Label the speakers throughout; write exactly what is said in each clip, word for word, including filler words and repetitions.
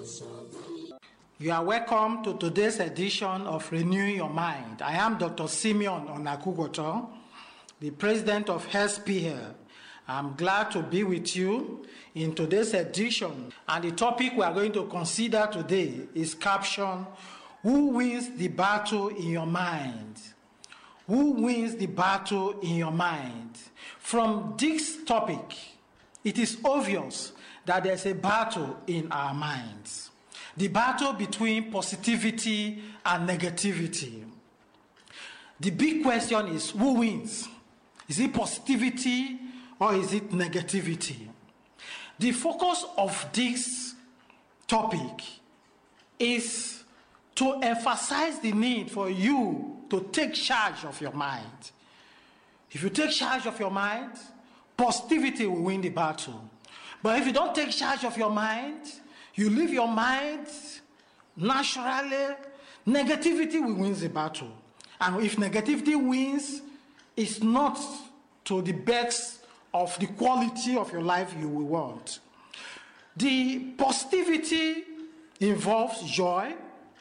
Speaker 1: You are welcome to today's edition of Renewing Your Mind. I am Doctor Simeon Onakugoto, the president of H E S P here. I'm glad to be with you in today's edition. And the topic we are going to consider today is captioned, Who Wins the Battle in Your Mind? Who wins the battle in your mind? From this topic, it is obvious that there's a battle in our minds. The battle between positivity and negativity. The big question is, who wins? Is it positivity or is it negativity? The focus of this topic is to emphasize the need for you to take charge of your mind. If you take charge of your mind, positivity will win the battle. But if you don't take charge of your mind, you leave your mind naturally, negativity will win the battle. And if negativity wins, it's not to the best of the quality of your life you will want. The positivity involves joy,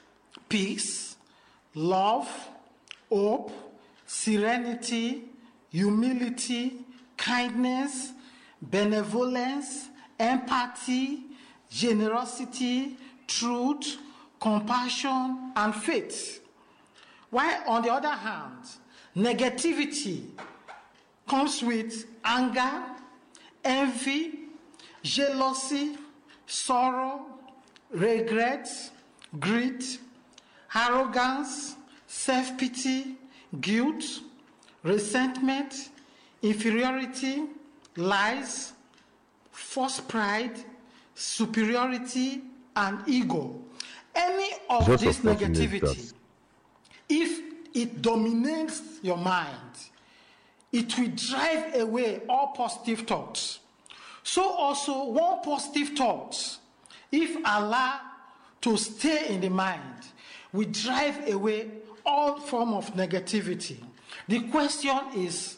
Speaker 1: peace, love, hope, serenity, humility, kindness, benevolence, empathy, generosity, truth, compassion, and faith. While on the other hand, negativity comes with anger, envy, jealousy, sorrow, regret, greed, arrogance, self-pity, guilt, resentment, inferiority, lies, false pride, superiority, and ego. Any of
Speaker 2: Just
Speaker 1: this negativity, if it dominates your mind, it will drive away all positive thoughts. So also, one positive thought, if allowed to stay in the mind, will drive away all form of negativity. The question is,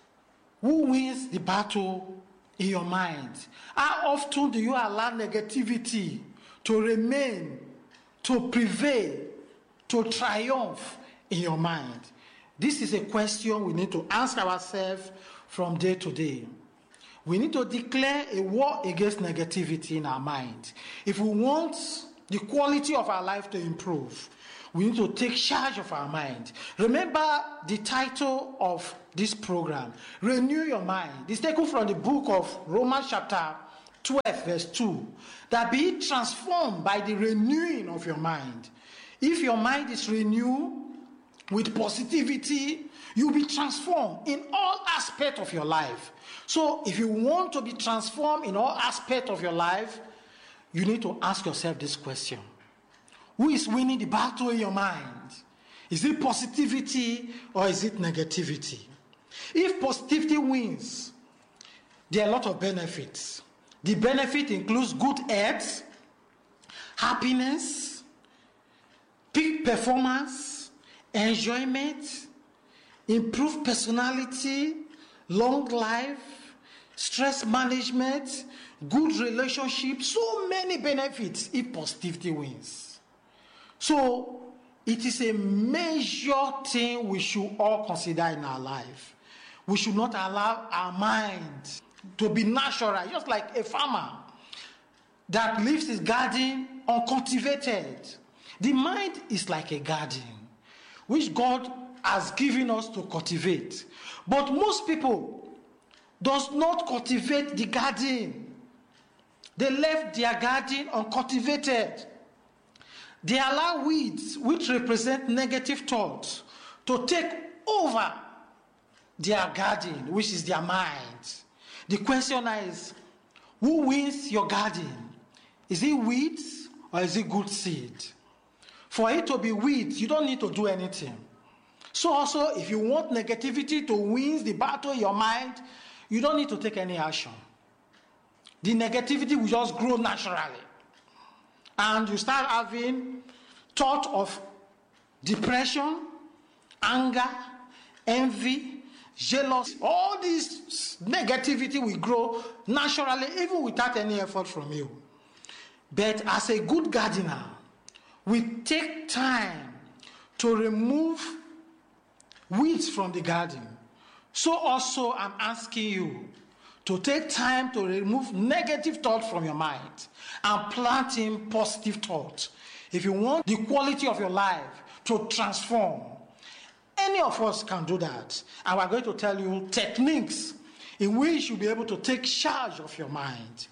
Speaker 1: who wins the battle in your mind? How often do you allow negativity to remain, to prevail, to triumph in your mind? This is a question we need to ask ourselves from day to day. We need to declare a war against negativity in our mind. If we want the quality of our life to improve, we need to take charge of our mind. Remember the title of this program, Renew Your Mind. It's taken from the book of Romans chapter twelve, verse two, that be it transformed by the renewing of your mind. If your mind is renewed with positivity, you'll be transformed in all aspects of your life. So if you want to be transformed in all aspects of your life, you need to ask yourself this question. Who is winning the battle in your mind? Is it positivity or is it negativity? If positivity wins, there are a lot of benefits. The benefit includes good health, happiness, peak performance, enjoyment, improved personality, long life, stress management, good relationships, so many benefits if positivity wins. So it is a major thing we should all consider in our life. We should not allow our mind to be natural, just like a farmer that leaves his garden uncultivated. The mind is like a garden, which God has given us to cultivate. But most people does not cultivate the garden. They left their garden uncultivated. They allow weeds, which represent negative thoughts, to take over their garden, which is their mind. The question is, who wins your garden? Is it weeds or is it good seed? For it to be weeds, you don't need to do anything. So also, if you want negativity to win the battle in your mind, you don't need to take any action. The negativity will just grow naturally. And you start having thought of depression, anger, envy, jealousy. All this negativity will grow naturally, even without any effort from you. But as a good gardener, we take time to remove weeds from the garden. So also I'm asking you to take time to remove negative thoughts from your mind and plant in positive thoughts. If you want the quality of your life to transform, any of us can do that. And we're going to tell you techniques in which you'll be able to take charge of your mind.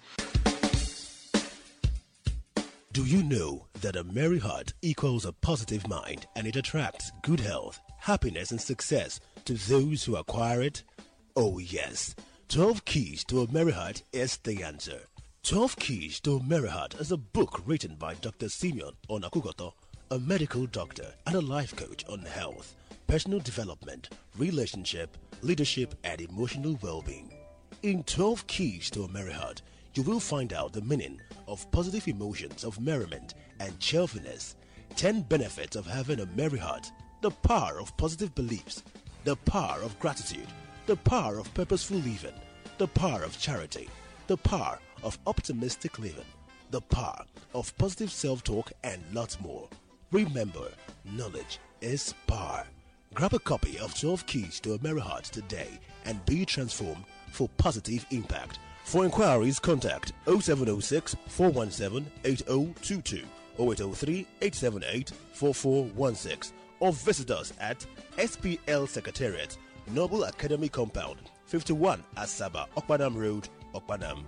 Speaker 2: Do you know that a merry heart equals a positive mind, and it attracts good health, happiness, and success to those who acquire it? Oh yes, twelve Keys to a Merry Heart is the answer. twelve Keys to a Merry Heart is a book written by Doctor Simeon Onakugoto, a medical doctor and a life coach on health, personal development, relationship, leadership, and emotional well-being. In twelve Keys to a Merry Heart, you will find out the meaning of positive emotions of merriment and cheerfulness, ten benefits of having a merry heart, the power of positive beliefs, the power of gratitude, the power of purposeful living, the power of charity, the power of optimistic living, the power of positive self-talk, and lots more. Remember, knowledge is power. Grab a copy of twelve Keys to a Merry Heart today and be transformed for positive impact. For inquiries, contact oh seven oh six, four one seven, eight oh two two, oh eight oh three, eight seven eight, four four one six, or visit us at S P L Secretariat, Noble Academy Compound, fifty-one Asaba, Okpanam Road, Okpanam.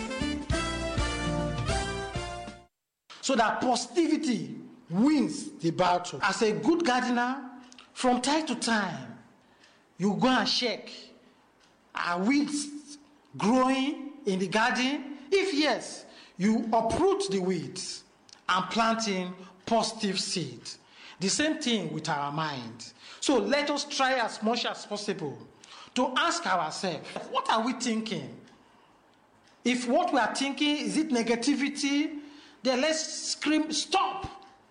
Speaker 1: So that positivity wins the battle. As a good gardener, from time to time, you go and check, are weeds growing in the garden? If yes, you uproot the weeds and plant in positive seeds. The same thing with our mind. So let us try as much as possible to ask ourselves, what are we thinking? If what we are thinking, is it negativity, then let's scream, stop.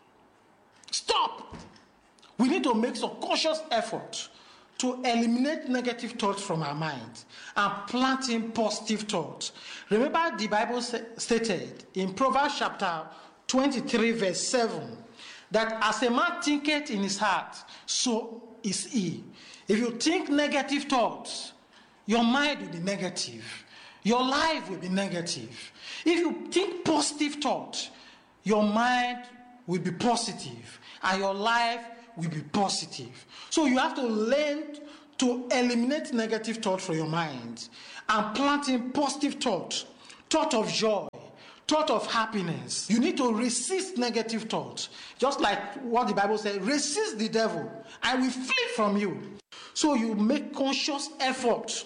Speaker 1: Stop. We need to make some conscious effort to eliminate negative thoughts from our mind and plant in positive thoughts. Remember, the Bible stated in Proverbs chapter twenty-three, verse seven, that as a man thinketh in his heart, so is he. If you think negative thoughts, your mind will be negative. Your life will be negative. If you think positive thoughts, your mind will be positive and your life will be positive. So you have to learn to eliminate negative thoughts from your mind and plant in positive thoughts, thought of joy, thought of happiness. You need to resist negative thoughts. Just like what the Bible says, resist the devil and will flee from you. So you make conscious effort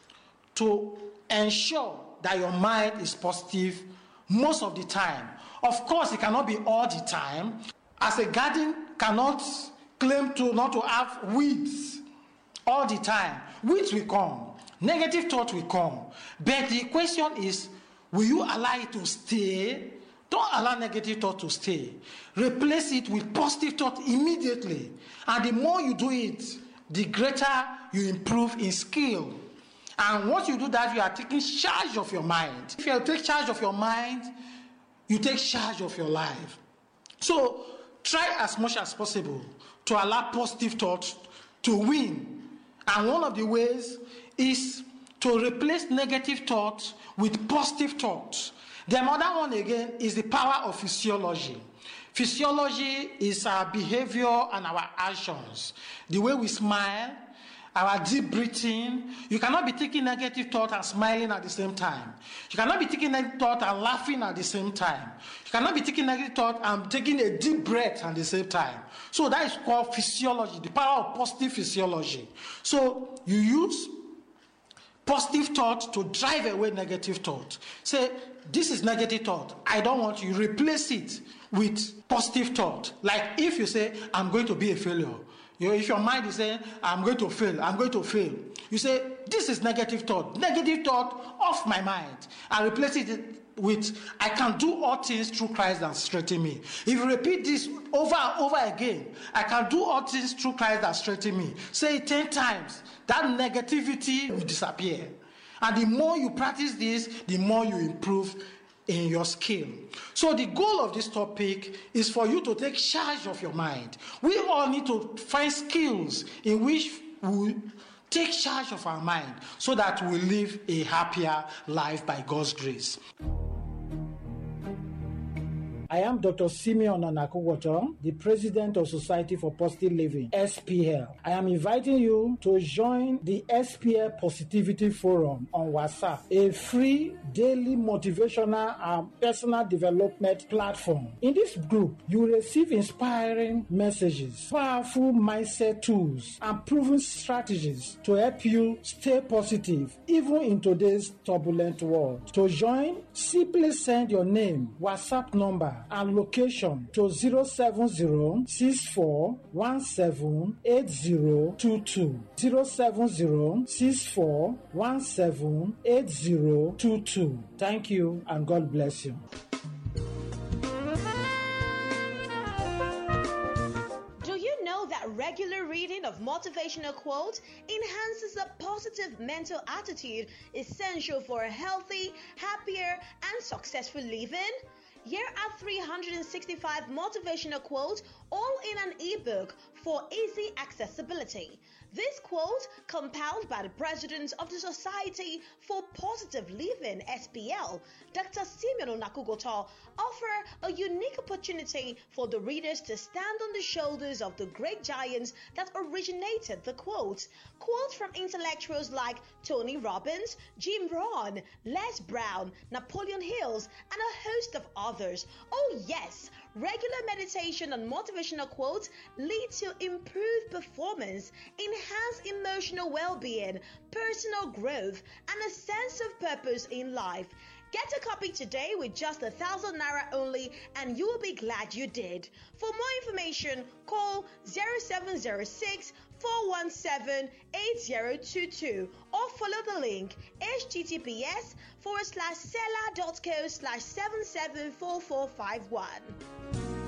Speaker 1: to ensure that your mind is positive most of the time. Of course, it cannot be all the time. As a garden cannot claim to not to have weeds all the time. Weeds will come. Negative thoughts will come. But the question is, will you allow it to stay? Don't allow negative thought to stay. Replace it with positive thought immediately. And the more you do it, the greater you improve in skill. And once you do that, you are taking charge of your mind. If you take charge of your mind, you take charge of your life. So try as much as possible to allow positive thoughts to win. And one of the ways is to replace negative thoughts with positive thoughts. The other one again is the power of physiology. Physiology is our behavior and our actions. The way we smile, our deep breathing. You cannot be thinking negative thought and smiling at the same time. You cannot be thinking negative thought and laughing at the same time. You cannot be thinking negative thought and taking a deep breath at the same time. So that is called physiology, the power of positive physiology. So you use positive thought to drive away negative thought. Say, this is negative thought. I don't want you. Replace it with positive thought. Like if you say, I'm going to be a failure. You know, if your mind is saying, I'm going to fail, I'm going to fail. You say, this is negative thought. Negative thought off my mind. I replace it with, I can do all things through Christ that strengthens me. If you repeat this over and over again, I can do all things through Christ that strengthens me. Say it ten times. That negativity will disappear. And the more you practice this, the more you improve in your skill. So the goal of this topic is for you to take charge of your mind. We all need to find skills in which we take charge of our mind so that we live a happier life by God's grace. I am Doctor Simeon Onakugwoto, the President of Society for Positive Living, S P L. I am inviting you to join the S P L Positivity Forum on WhatsApp, a free daily motivational and personal development platform. In this group, you will receive inspiring messages, powerful mindset tools, and proven strategies to help you stay positive even in today's turbulent world. To join, simply send your name, WhatsApp number, and location to zero seven zero six four one seven eight zero two two. zero seven zero six four one seven eight zero two two. Thank you and God bless you.
Speaker 3: Regular reading of motivational quotes enhances a positive mental attitude essential for a healthy, happier, and successful living. Here are three hundred sixty-five motivational quotes, all in an ebook for easy accessibility. This quote, compiled by the President of the Society for Positive Living, S P L, Doctor Simeon Onakugwoto, offer a unique opportunity for the readers to stand on the shoulders of the great giants that originated the quote. Quotes from intellectuals like Tony Robbins, Jim Rohn, Les Brown, Napoleon Hills, and a host of others. Oh yes, regular meditation on motivational quotes lead to improved performance, enhanced emotional well-being, personal growth, and a sense of purpose in life. Get a copy today with just a thousand naira only, and you will be glad you did. For more information, call zero seven zero six four one seven eight zero two two or follow the link https forward slash seller dot co slash seven seven four four five one.